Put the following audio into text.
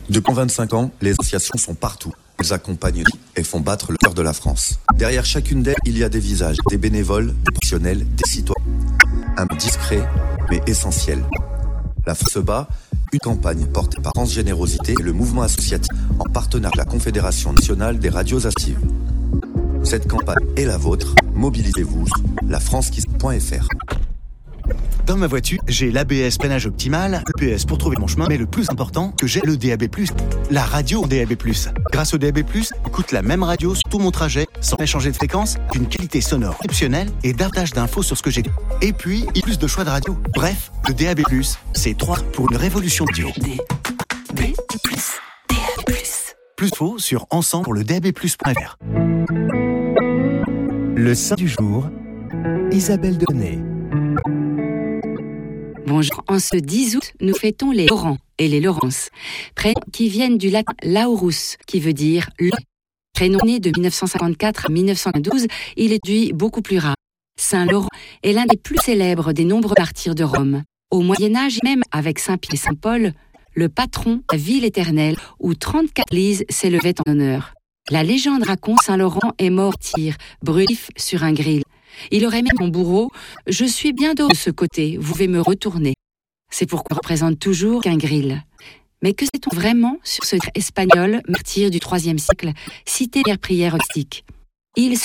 Depuis 25 ans, les associations sont partout. Elles accompagnent et font battre le cœur de la France. Derrière chacune d'elles, il y a des visages, des bénévoles, des professionnels, des citoyens. Un discret, mais essentiel. La France se bat, une campagne portée par France Générosité et le mouvement associatif en partenariat avec la Confédération nationale des radios actives. Cette campagne est la vôtre, mobilisez-vous, lafrancequi.fr. Dans ma voiture, j'ai l'ABS peinage optimal, l'EPS pour trouver mon chemin, mais le plus important, que j'ai le DAB+, la radio DAB+. Grâce au DAB+, écoute la même radio sur tout mon trajet, sans changer de fréquence, d'une qualité sonore exceptionnelle et davantage d'infos sur ce que j'ai. Et puis, il y a plus de choix de radio. Bref, le DAB+, c'est 3 pour une révolution de audio. DAB+. Plus d'infos sur ensemble pour le DAB+.fr. Le saint du jour, Isabelle Donnet. Bonjour, en ce 10 août, nous fêtons les Laurents et les Laurence, prénoms qui viennent du latin laurus, qui veut dire le. Prénom né de 1954 à 1912, il est depuis beaucoup plus rare. Saint Laurent est l'un des plus célèbres des nombreux martyrs de Rome. Au Moyen-Âge, même avec Saint-Pierre et Saint-Paul, le patron, la ville éternelle, où 34 églises s'élevaient en honneur. La légende raconte Saint Laurent est mort brûlé sur un gril. Il aurait mis mon bourreau, je suis bien de ce côté, vous pouvez me retourner. C'est pourquoi on représente toujours qu'un grill. Mais que sait-on vraiment sur ce espagnol, martyr du IIIe siècle, cité des prières rustiques ? Il